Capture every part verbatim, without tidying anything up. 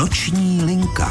Noční linka.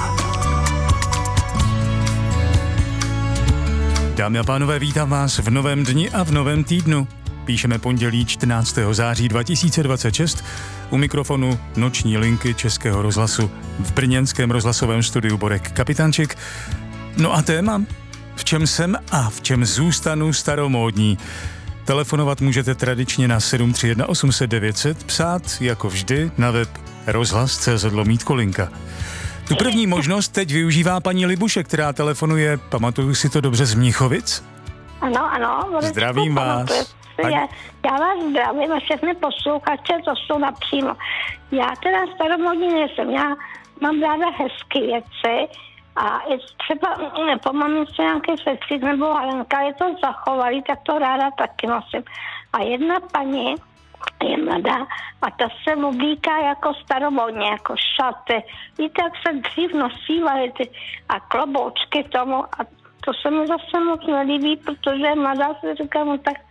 Dámy a pánové, vítám vás v novém dni a v novém týdnu. Píšeme pondělí čtrnáctého září dva tisíce dvacet šest. U mikrofonu Noční linky Českého rozhlasu v brněnském rozhlasovém studiu Borek Kapitánček. No a téma? V čem jsem a v čem zůstanu staromódní? Telefonovat můžete tradičně na sedm tři jedna osm set devět set, psát jako vždy na web rozhlas tečka cé zet lomítko linka. Tu první možnost teď využívá paní Libuše, která telefonuje, pamatuju si to dobře, z Mnichovic? Ano, ano. Zdravím vás. Já, já vás zdravím a všechny posluchače, to jsou napřímo. Já teda staromódní nejsem, já mám ráda hezké věci a i třeba po mamince nějaký fecík nebo halenka je to zachovalý, tak to ráda taky nosím. A jedna paní je mladá a ta se oblíká jako staromódně, jako šaty. Víte, jak se dřív nosívaly ty a kloboučky tomu a to se mi zase moc nelíbí, protože mladá si říká, no tak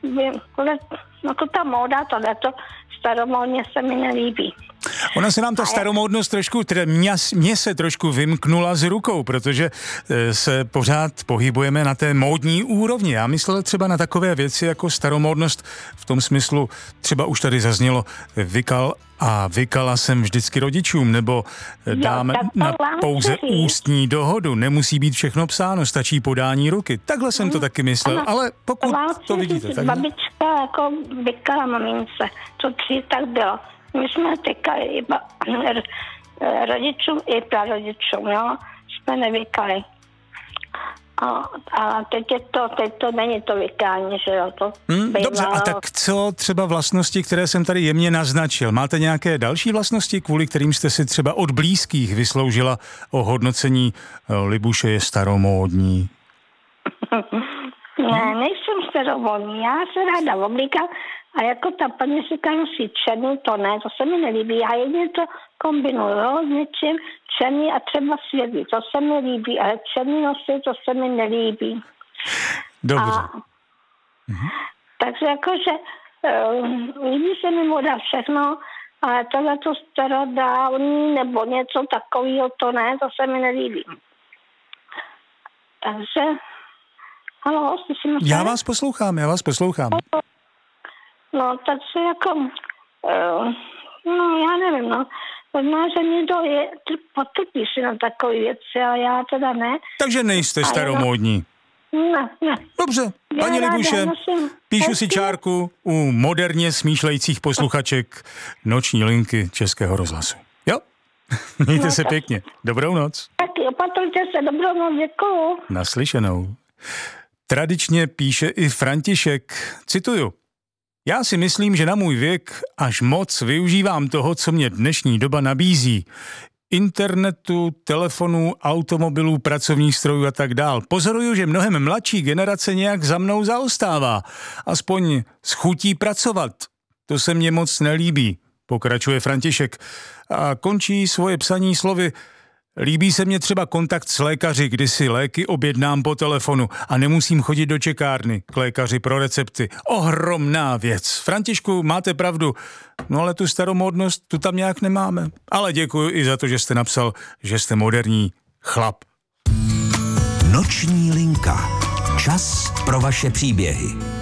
no to ta móda, tohleto staromódně se mi nelíbí. Ona se nám ta staromódnost trošku, teda mě, mě se trošku vymknula z rukou, protože se pořád pohybujeme na té módní úrovni. Já myslel třeba na takové věci jako staromódnost v tom smyslu, třeba už tady zaznělo vykal a vykala jsem vždycky rodičům, nebo dáme jo, na pouze ústní dohodu, nemusí být všechno psáno, stačí podání ruky. Takhle jsem to hmm. taky myslel, ano, ale pokud to, to vidíte. Tak babička jako vykala mamince, to dřív tak bylo. My jsme tykali iba rodičům i prarodičům, jo, jsme nevykali. A, a teď, je to, teď to není to vykání, že jo, to hmm, dobře, a tak co třeba vlastnosti, které jsem tady jemně naznačil? Máte nějaké další vlastnosti, kvůli kterým jste si třeba od blízkých vysloužila o hodnocení Libuše je staromódní? Ne, nejsem staromódní, já se ráda oblíkám. A jako ta paní říká, nosí černý, to ne, to se mi nelíbí. Já jedně to kombinuju, jo, s něčím černý a třeba světlý, to se mi líbí, ale černý nosy, to se mi nelíbí. Dobře. A, mhm. Takže jakože uh, líbí se mi moda všechno, ale tohle to starodávný nebo něco takového, to ne, to se mi nelíbí. Takže, halo, slyším se? Já vás poslouchám, já vás poslouchám. No, takže jako, uh, no já nevím, no, možná, že někdo je, potrpí si na takové věci, ale já teda ne. Takže nejste staromódní. Ne, ne. Dobře, paní Libuše, píšu si čárku u moderně smýšlejících posluchaček Noční linky Českého rozhlasu. Jo? Mějte no, se tak. Pěkně. Dobrou noc. Taky opatrujte se, dobrou noc, děkuju. Naslyšenou. Tradičně píše i František, cituju. Já si myslím, že na můj věk až moc využívám toho, co mě dnešní doba nabízí. Internetu, telefonů, automobilů, pracovních strojů a tak dál. Pozoruju, že mnohem mladší generace nějak za mnou zaostává. Aspoň s chutí pracovat. To se mně moc nelíbí, pokračuje František. A končí svoje psaní slovy. Líbí se mně třeba kontakt s lékaři, kdy si léky objednám po telefonu a nemusím chodit do čekárny k lékaři pro recepty. Ohromná věc. Františku, máte pravdu, no ale tu staromódnost tu tam nějak nemáme. Ale děkuji i za to, že jste napsal, že jste moderní chlap. Noční linka. Čas pro vaše příběhy.